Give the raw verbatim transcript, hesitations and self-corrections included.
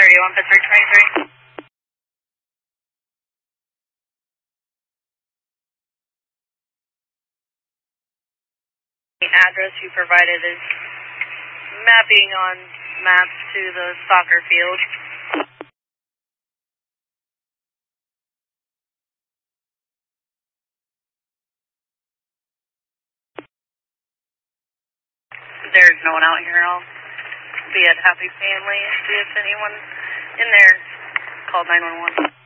thirty-one, Pittsburgh twenty-three. The address you provided is mapping on maps to the soccer field. There's no one out here. I'll be at Happy Family. See if anyone in there called nine one one.